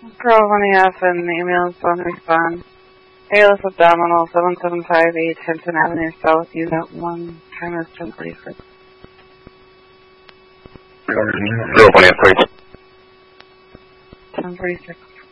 Girl 1AF and the ambulance don't respond. ALS abdominal 7758 Hinton Avenue South, Unit 1, time is 10:46. Girl 1AF, please. 10:46.